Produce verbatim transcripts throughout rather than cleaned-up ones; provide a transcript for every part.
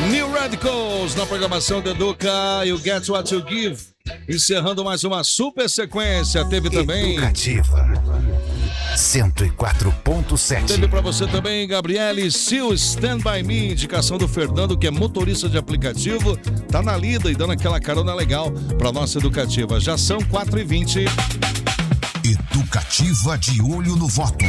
New Radicals na programação do Educa, You Get What You Give. Encerrando mais uma super sequência. Teve também Educativa cento e quatro ponto sete. Teve pra você também Gabriele Sil, Stand By Me, indicação do Fernando, que é motorista de aplicativo, tá na lida e dando aquela carona legal pra nossa Educativa. Já são quatro e vinte. Educativa de olho no voto.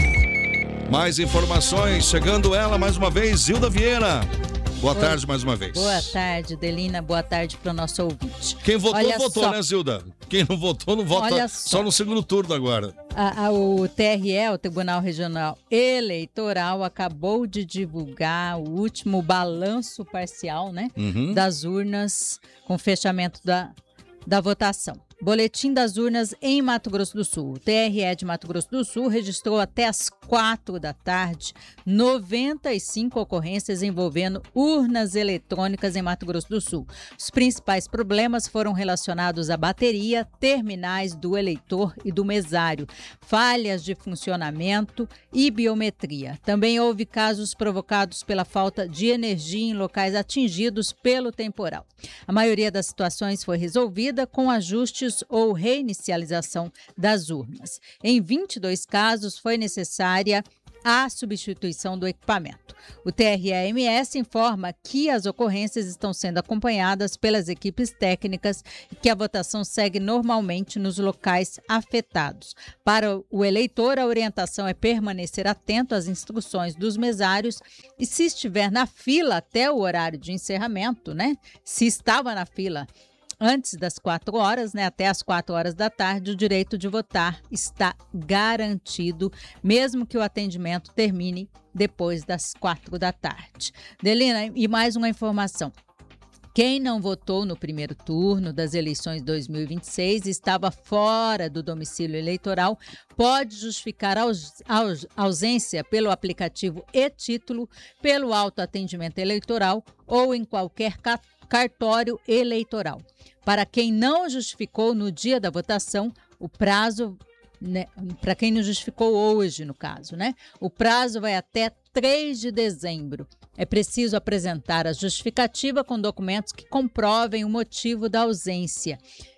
Mais informações, chegando ela mais uma vez, Zilda Vieira. Boa Boa, tarde mais uma vez. Boa tarde, Delina. Boa tarde para o nosso ouvinte. Quem votou, Olha votou, só. né, Zilda? Quem não votou, não vota. Olha só. só. no segundo turno agora. A, a, o T R E, o Tribunal Regional Eleitoral, acabou de divulgar o último balanço parcial, né, Uhum. das urnas com fechamento da, da votação. Boletim das urnas em Mato Grosso do Sul. O T R E de Mato Grosso do Sul registrou até as quatro da tarde noventa e cinco ocorrências envolvendo urnas eletrônicas em Mato Grosso do Sul. Os principais problemas foram relacionados à bateria, terminais do eleitor e do mesário, falhas de funcionamento e biometria. Também houve casos provocados pela falta de energia em locais atingidos pelo temporal. A maioria das situações foi resolvida com ajustes ou reinicialização das urnas. Em vinte e dois casos, foi necessária a substituição do equipamento. O T R E M S informa que as ocorrências estão sendo acompanhadas pelas equipes técnicas e que a votação segue normalmente nos locais afetados. Para o eleitor, a orientação é permanecer atento às instruções dos mesários e, se estiver na fila até o horário de encerramento, né? Se estava na fila antes das quatro horas, né, até as quatro horas da tarde, o direito de votar está garantido, mesmo que o atendimento termine depois das quatro da tarde. Delina, e mais uma informação. Quem não votou no primeiro turno das eleições dois mil e vinte e seis e estava fora do domicílio eleitoral pode justificar a aus- aus- ausência pelo aplicativo e-Título, pelo autoatendimento eleitoral ou em qualquer ca- cartório eleitoral. Para quem não justificou no dia da votação, o prazo, né, para quem não justificou hoje, no caso, né, o prazo vai até três de dezembro. É preciso apresentar a justificativa com documentos que comprovem o motivo da ausência.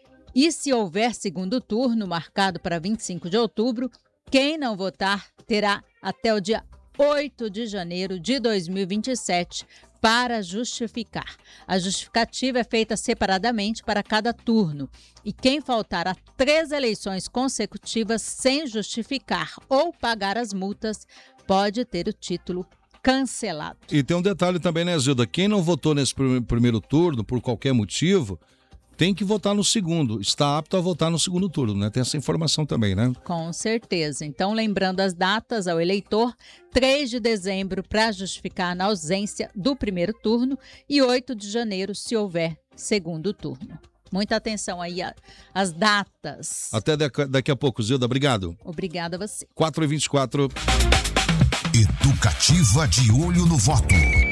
E se houver segundo turno, marcado para vinte e cinco de outubro, quem não votar terá até o dia oito de janeiro de dois mil e vinte e sete para justificar. A justificativa é feita separadamente para cada turno. E quem faltar a três eleições consecutivas sem justificar ou pagar as multas pode ter o título cancelado. E tem um detalhe também, né, Zilda? Quem não votou nesse prim- primeiro turno, por qualquer motivo, tem que votar no segundo. Está apto a votar no segundo turno, né? Tem essa informação também, né? Com certeza. Então, lembrando as datas ao eleitor, três de dezembro para justificar na ausência do primeiro turno e oito de janeiro se houver segundo turno. Muita atenção aí às datas. Até daqui daqui a pouco, Zilda. Obrigado. Obrigada a você. quatro e vinte e quatro. Educativa de olho no voto.